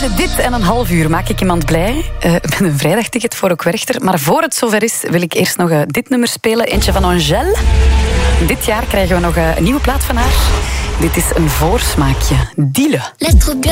Tussen dit en een half uur maak ik iemand blij. Met een vrijdagticket voor Ook Werchter. Maar voor het zover is, wil ik eerst nog dit nummer spelen. Eentje van Angèle. Dit jaar krijgen we nog een nieuwe plaat van haar. Dit is een voorsmaakje. Diele.